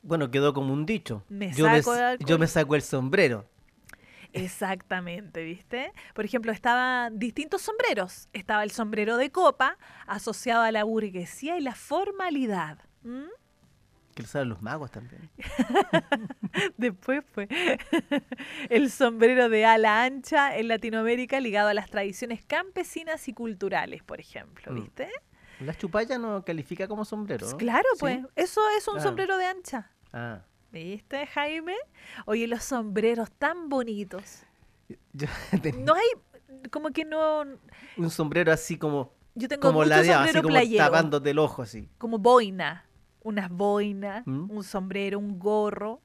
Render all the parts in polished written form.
Bueno, quedó como un dicho. Me Yo me, saco de yo me alcohol. saco el sombrero. Exactamente, ¿viste? Por ejemplo, estaban distintos sombreros. Estaba el sombrero de copa, asociado a la burguesía y la formalidad. ¿Mm? Que lo saben los magos también. Después fue el sombrero de ala ancha en Latinoamérica, ligado a las tradiciones campesinas y culturales, por ejemplo, Mm. ¿viste? La chupalla no califica como sombrero, Pues ¿no? claro, ¿Sí? pues, eso es un Ah, sombrero de ancha. ah. ¿Viste, Jaime? Oye, los sombreros tan bonitos. Yo tenía No hay, como que no, un sombrero así yo tengo como mucho ladeado, así sombrero como playero, tapándote el ojo, así. como boina, unas boinas, ¿Mm? un sombrero, un gorro.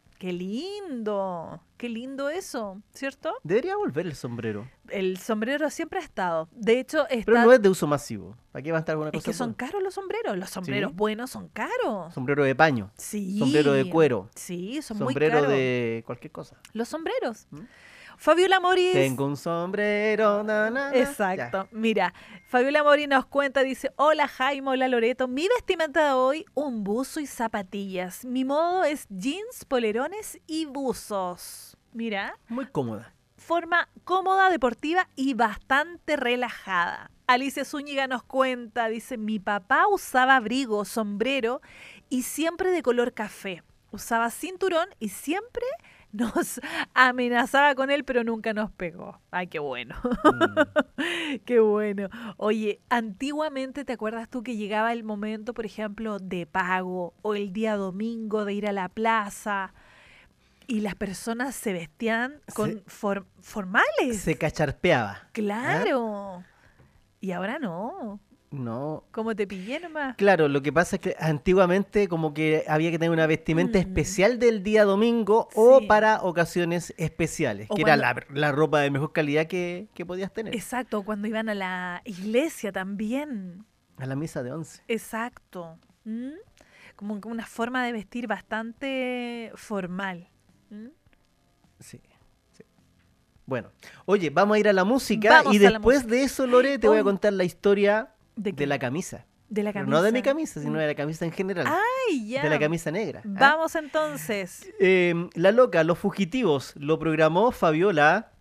Qué lindo eso, ¿cierto? Debería volver el sombrero. El sombrero siempre ha estado. De hecho, Pero está. no es de uso masivo. ¿Para qué va a estar alguna Es cosa? que son caros los sombreros. Los sombreros ¿Sí? buenos son caros. Sombrero de paño, Sí. sombrero de cuero, Sí, son muy sombrero caros. de cualquier cosa. Los sombreros. ¿Mm? Fabiola Moris. Tengo un sombrero, na, na, na. Exacto. Mira, Fabiola Mori nos cuenta, dice, hola Jaime, hola Loreto, mi vestimenta de hoy, un buzo y zapatillas. Mi modo es jeans, polerones y buzos. Mira, Ya. Muy cómoda. forma cómoda, deportiva y bastante relajada. Alicia Zúñiga nos cuenta, dice, mi papá usaba abrigo, sombrero y siempre de color café. Usaba cinturón y siempre nos amenazaba con él, pero nunca nos pegó. Ay, qué bueno. Mm. Qué bueno. Oye, antiguamente, ¿te acuerdas tú que llegaba el momento, por ejemplo, de pago o el día domingo de ir a la plaza y las personas se vestían con formales? Se cacharpeaba. Claro. Y ahora no. No. Como te pillé nomás. Claro, lo que pasa es que antiguamente como que había que tener una vestimenta Mm. especial del día domingo o Sí. para ocasiones especiales, O que era cuando- la ropa de mejor calidad que podías tener. Exacto, cuando iban a la iglesia también. A la misa de 11. Exacto. ¿Mm? Como que una forma de vestir bastante formal. ¿Mm? Sí, sí. Bueno, oye, vamos a ir a la música Vamos y a la después música. de eso, Lore, te voy a Uy. contar la historia ¿De de qué? la camisa. De la Pero camisa. no de mi camisa, sino de la camisa en general. Ay, ya. De la camisa negra. ¿Ah? Vamos entonces. La loca, Los Fugitivos, lo programó Fabiola